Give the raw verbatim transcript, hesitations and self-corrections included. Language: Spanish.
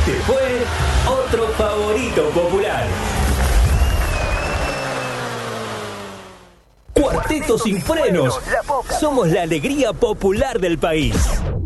Este fue otro favorito popular. Cuarteto Sin Frenos. Somos la alegría popular del país.